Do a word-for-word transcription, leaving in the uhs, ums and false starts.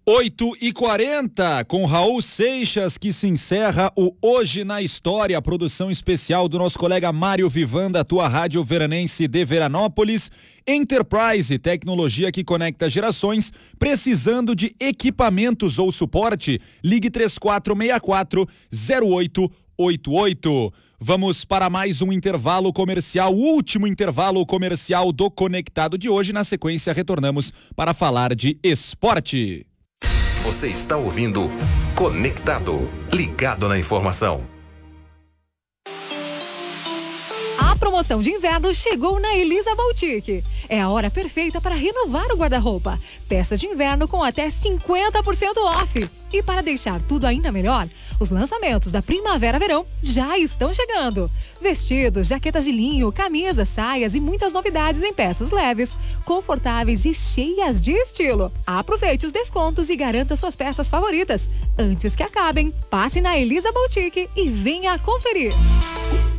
oito e quarenta, com Raul Seixas, que se encerra o Hoje na História, a produção especial do nosso colega Mário Vivan, da tua rádio veranense de Veranópolis. Enterprise, tecnologia que conecta gerações. Precisando de equipamentos ou suporte? Ligue três quatro seis quatro zero oito oito oito. Vamos para mais um intervalo comercial, o último intervalo comercial do Conectado de hoje. Na sequência, retornamos para falar de esporte. Você está ouvindo Conectado, ligado na informação. A promoção de inverno chegou na Elisa Boutique. É a hora perfeita para renovar o guarda-roupa. Peças de inverno com até cinquenta por cento off. E para deixar tudo ainda melhor, os lançamentos da primavera-verão já estão chegando. Vestidos, jaquetas de linho, camisas, saias e muitas novidades em peças leves, confortáveis e cheias de estilo. Aproveite os descontos e garanta suas peças favoritas. Antes que acabem, passe na Elisa Boutique e venha conferir.